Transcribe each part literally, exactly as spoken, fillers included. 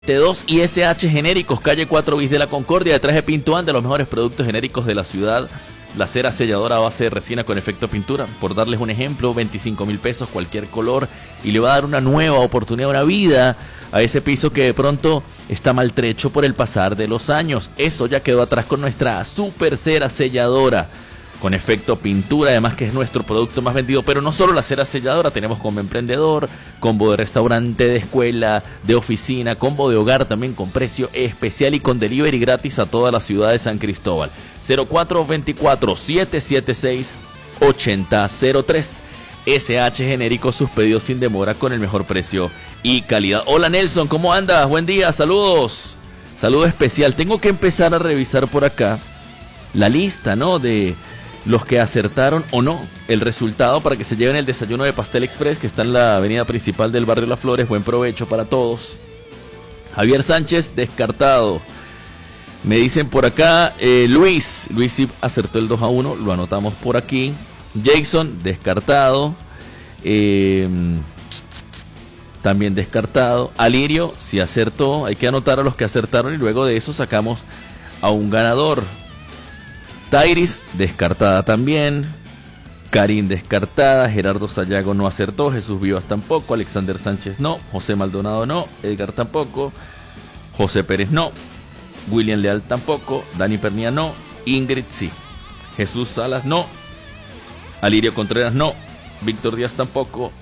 T dos y S H Genéricos, calle cuatro bis de la Concordia, detrás de Pintuán, de los mejores productos genéricos de la ciudad. La cera selladora a base de resina con efecto pintura, por darles un ejemplo, veinticinco mil pesos, cualquier color, y le va a dar una nueva oportunidad, una vida a ese piso que de pronto está maltrecho por el pasar de los años. Eso ya quedó atrás con nuestra super cera selladora con efecto pintura, además que es nuestro producto más vendido. Pero no solo la cera selladora, tenemos combo emprendedor, combo de restaurante, de escuela, de oficina, combo de hogar también con precio especial y con delivery gratis a toda la ciudad de San Cristóbal. cero cuatro dos cuatro, siete siete seis, ocho cero cero tres. S H Genéricos, sus pedidos sin demora con el mejor precio y calidad. Hola Nelson, ¿cómo andas? Buen día, saludos. Saludo especial. Tengo que empezar a revisar por acá la lista, ¿no? De los que acertaron o no el resultado para que se lleven el desayuno de Pastel Express, que está en la avenida principal del barrio Las Flores. Buen provecho para todos. Javier Sánchez, descartado. Me dicen por acá, eh, Luis, Luis sí acertó el dos a uno, lo anotamos por aquí. Jason, descartado. Eh, también descartado. Alirio, sí acertó. Hay que anotar a los que acertaron y luego de eso sacamos a un ganador. Tairis, descartada también. Karim, descartada. Gerardo Sayago no acertó. Jesús Vivas tampoco. Alexander Sánchez no. José Maldonado no. Edgar tampoco. José Pérez no. William Leal tampoco. Dani Pernía no. Ingrid sí. Jesús Salas no. Alirio Contreras no. Víctor Díaz tampoco.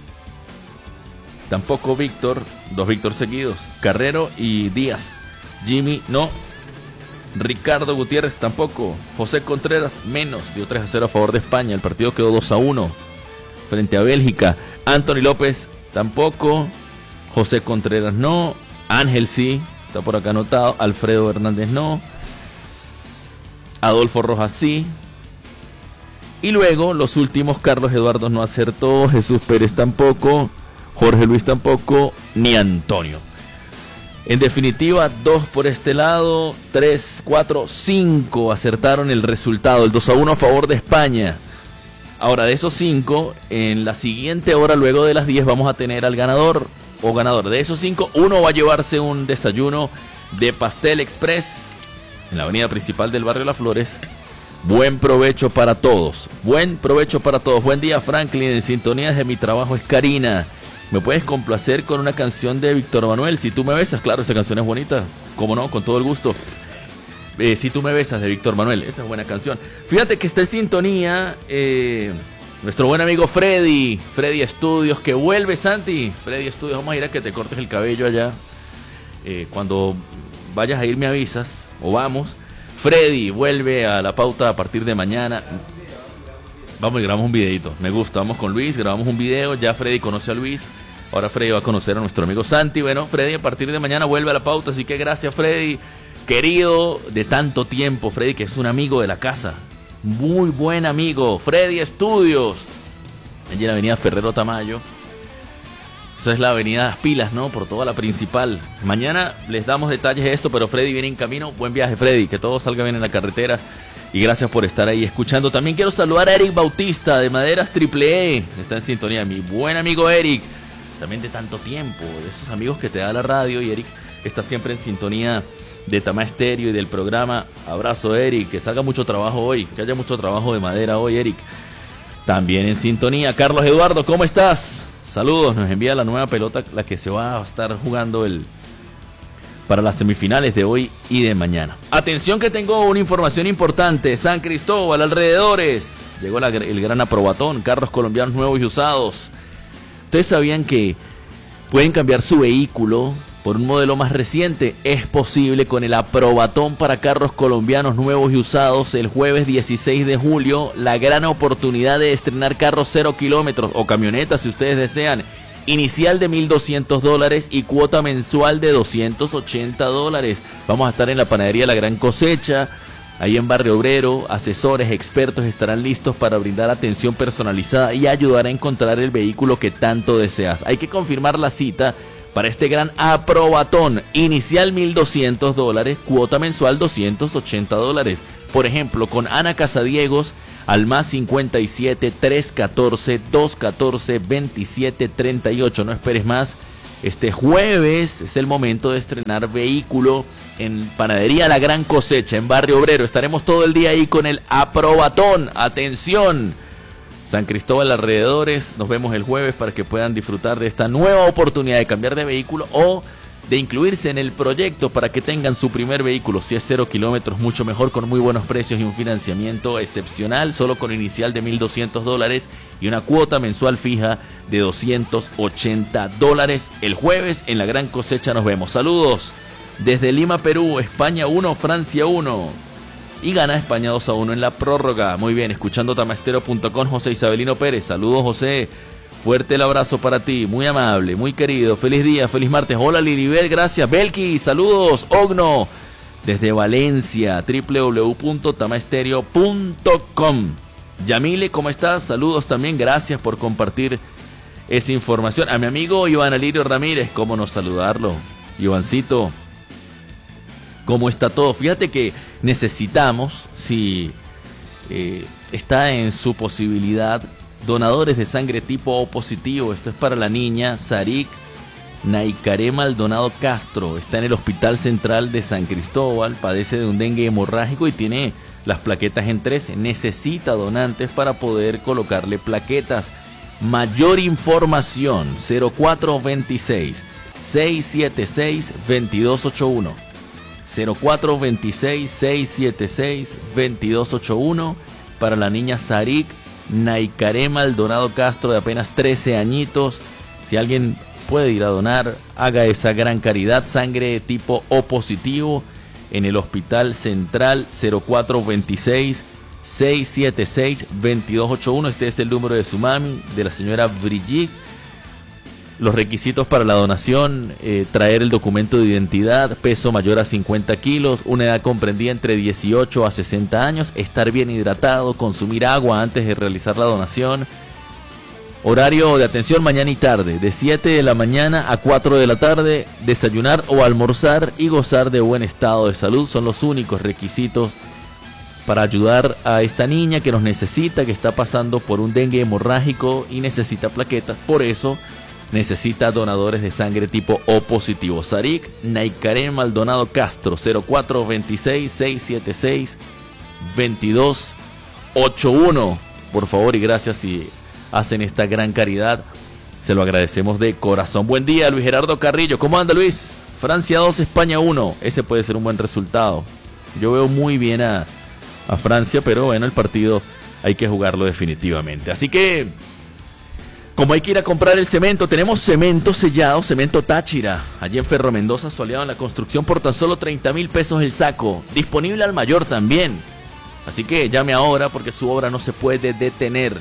Tampoco Víctor. Dos Víctor seguidos. Carrero y Díaz. Jimmy no. Ricardo Gutiérrez tampoco. José Contreras menos. Dio tres a cero a favor de España. El partido quedó dos a uno frente a Bélgica. Anthony López tampoco. José Contreras no. Ángel sí. Está por acá anotado. Alfredo Hernández no. Adolfo Rojas sí. Y luego los últimos, Carlos Eduardo no acertó. Jesús Pérez tampoco. Jorge Luis tampoco. Ni Antonio. En definitiva, dos por este lado, tres, cuatro, cinco acertaron el resultado, el dos a uno a favor de España. Ahora, de esos cinco, en la siguiente hora, luego de las diez, vamos a tener al ganador o ganador. De esos cinco, uno va a llevarse un desayuno de Pastel Express en la avenida principal del barrio Las Flores. Buen provecho para todos, buen provecho para todos. Buen día, Franklin, en sintonía de mi trabajo es Karina. ¿Me puedes complacer con una canción de Víctor Manuel? Si tú me besas, claro, esa canción es bonita. ¿Cómo no? Con todo el gusto. Eh, si tú me besas, de Víctor Manuel. Esa es buena canción. Fíjate que está en sintonía eh, nuestro buen amigo Freddy. Freddy Estudios, que vuelve, Santi. Freddy Estudios, vamos a ir a que te cortes el cabello allá. Eh, cuando vayas a ir me avisas, o vamos. Freddy vuelve a la pauta a partir de mañana. Vamos y grabamos un videito, me gusta, vamos con Luis, grabamos un video, ya Freddy conoce a Luis, ahora Freddy va a conocer a nuestro amigo Santi. Bueno, Freddy a partir de mañana vuelve a la pauta, así que gracias Freddy, querido de tanto tiempo, Freddy, que es un amigo de la casa, muy buen amigo, Freddy Estudios, allí en la avenida Ferrero Tamayo, esa es la avenida Las Pilas, ¿no? Por toda la principal. Mañana les damos detalles de esto, pero Freddy viene en camino, buen viaje Freddy, que todo salga bien en la carretera. Y gracias por estar ahí escuchando. También quiero saludar a Eric Bautista de Maderas Triple E. Está en sintonía, mi buen amigo Eric. También de tanto tiempo, de esos amigos que te da la radio. Y Eric está siempre en sintonía de Tama Estéreo y del programa. Abrazo, Eric. Que salga mucho trabajo hoy. Que haya mucho trabajo de madera hoy, Eric. También en sintonía. Carlos Eduardo, ¿cómo estás? Saludos. Nos envía la nueva pelota, la que se va a estar jugando el... para las semifinales de hoy y de mañana. Atención que tengo una información importante. San Cristóbal, alrededores. Llegó la, el gran aprobatón. Carros colombianos nuevos y usados. ¿Ustedes sabían que pueden cambiar su vehículo por un modelo más reciente? Es posible con el aprobatón para carros colombianos nuevos y usados el jueves dieciséis de julio. La gran oportunidad de estrenar carros cero kilómetros o camionetas si ustedes desean. Inicial de mil doscientos dólares y cuota mensual de doscientos ochenta dólares. Vamos a estar en la panadería La Gran Cosecha, ahí en Barrio Obrero. Asesores, expertos estarán listos para brindar atención personalizada y ayudar a encontrar el vehículo que tanto deseas. Hay que confirmar la cita para este gran aprobatón. Inicial mil doscientos dólares, cuota mensual doscientos ochenta dólares. Por ejemplo, con Ana Casadiegos, al más cincuenta y siete, tres catorce, dos catorce, veintisiete treinta y ocho. No esperes más. Este jueves es el momento de estrenar vehículo en Panadería La Gran Cosecha, en Barrio Obrero. Estaremos todo el día ahí con el aprobatón. ¡Atención! San Cristóbal alrededores, nos vemos el jueves para que puedan disfrutar de esta nueva oportunidad de cambiar de vehículo o de incluirse en el proyecto para que tengan su primer vehículo. Si es cero kilómetros, mucho mejor, con muy buenos precios y un financiamiento excepcional, solo con inicial de mil doscientos dólares y una cuota mensual fija de doscientos ochenta dólares. El jueves en La Gran Cosecha nos vemos. Saludos desde Lima, Perú. España uno, Francia uno. Y gana España dos a uno en la prórroga. Muy bien, escuchando tamastero punto com, José Isabelino Pérez. Saludos, José. Fuerte el abrazo para ti, muy amable, muy querido. Feliz día, feliz martes. Hola Lilibet, gracias. Belki, saludos. Ogno, desde Valencia, doble u doble u doble u punto tamastereo punto com. Yamile, ¿cómo estás? Saludos también, gracias por compartir esa información. A mi amigo Iván Alirio Ramírez, cómo no saludarlo. Ivancito, ¿cómo está todo? Fíjate que necesitamos, si eh, está en su posibilidad, donadores de sangre tipo O positivo. Esto es para la niña Sarik Naikare Maldonado Castro. Está en el Hospital Central de San Cristóbal. Padece de un dengue hemorrágico y tiene las plaquetas en trece. Necesita donantes para poder colocarle plaquetas. Mayor información: cero cuatro veintiséis, seiscientos setenta y seis, veintidós ochenta y uno. cero cuatro veintiséis, seiscientos setenta y seis, veintidós ochenta y uno para la niña Sarik Naikare Maldonado Castro, de apenas trece añitos. Si alguien puede ir a donar, haga esa gran caridad. Sangre tipo O positivo en el Hospital Central. Cero cuatro veintiséis, seiscientos setenta y seis, veintidós ochenta y uno. Este es el número de su mami, de la señora Brigitte. Los requisitos para la donación: eh, traer el documento de identidad, peso mayor a cincuenta kilos, una edad comprendida entre dieciocho a sesenta años, estar bien hidratado, consumir agua antes de realizar la donación. Horario de atención mañana y tarde, de siete de la mañana a cuatro de la tarde, desayunar o almorzar y gozar de buen estado de salud. Son los únicos requisitos para ayudar a esta niña que nos necesita, que está pasando por un dengue hemorrágico y necesita plaquetas. Por eso necesita donadores de sangre tipo O positivo. Sarik Naikare Maldonado Castro, cero cuatro veintiséis, seiscientos setenta y seis, veintidós ochenta y uno. Por favor y gracias si hacen esta gran caridad. Se lo agradecemos de corazón. Buen día, Luis Gerardo Carrillo. ¿Cómo anda, Luis? Francia dos, España uno. Ese puede ser un buen resultado. Yo veo muy bien a, a Francia, pero bueno, el partido hay que jugarlo definitivamente. Así que, como hay que ir a comprar el cemento, tenemos cemento sellado, cemento Táchira, allí en Ferro Mendoza, su aliado en la construcción, por tan solo treinta mil pesos el saco, disponible al mayor también. Así que llame ahora porque su obra no se puede detener.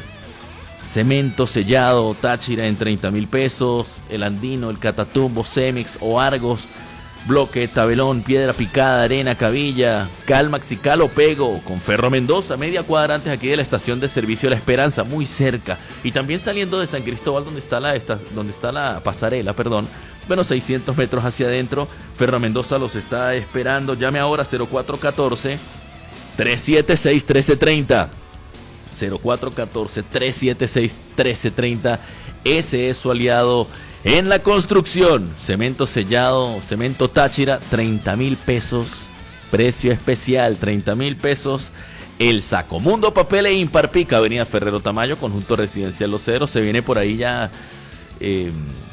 Cemento sellado Táchira en treinta mil pesos, el Andino, el Catatumbo, Cemix o Argos, bloque, tabelón, piedra picada, arena, cabilla, Calmax y Calo Pego, con Ferro Mendoza, media cuadra antes aquí de la estación de servicio La Esperanza, muy cerca. Y también saliendo de San Cristóbal, donde está la, esta, donde está la pasarela, perdón, bueno, seiscientos metros hacia adentro, Ferro Mendoza los está esperando. Llame ahora, cero cuatro uno cuatro, tres siete seis, uno tres tres cero. cero cuatro uno cuatro, tres siete seis, uno tres tres cero. Ese es su aliado en la construcción. Cemento sellado, cemento Táchira, treinta mil pesos. Precio especial, treinta mil pesos el saco. Mundo Papel e Imparpica, Avenida Ferrero Tamayo, Conjunto Residencial Los Cedros. Se viene por ahí ya eh,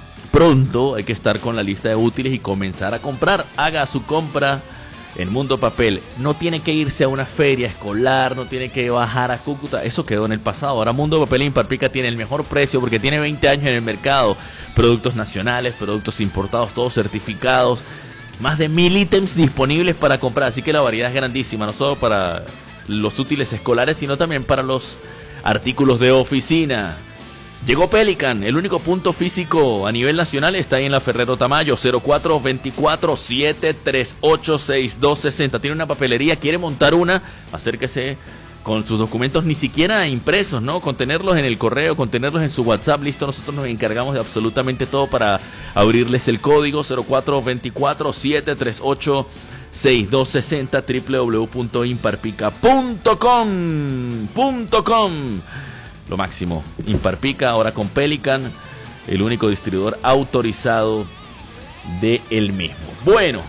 pronto. Hay que estar con la lista de útiles y comenzar a comprar. Haga su compra en Mundo Papel. No tiene que irse a una feria escolar, no tiene que bajar a Cúcuta. Eso quedó en el pasado. Ahora Mundo Papel e Imparpica tiene el mejor precio porque tiene veinte años en el mercado. Productos nacionales, productos importados, todos certificados. Más de mil ítems disponibles para comprar. Así que la variedad es grandísima, no solo para los útiles escolares, sino también para los artículos de oficina. Llegó Pelican, el único punto físico a nivel nacional está ahí en la Ferrero Tamayo. Cero cuatro dos cuatro, siete tres ocho, seis dos seis cero. Tiene una papelería, quiere montar una, acérquese con sus documentos, ni siquiera impresos, ¿no? Con tenerlos en el correo, con tenerlos en su WhatsApp, listo. Nosotros nos encargamos de absolutamente todo para abrirles el código. Cero cuatro dos cuatro, siete tres ocho, seis dos seis cero, doble u doble u doble u punto imparpica punto com. Lo máximo. Imparpica ahora con Pelican, el único distribuidor autorizado de el mismo. Bueno,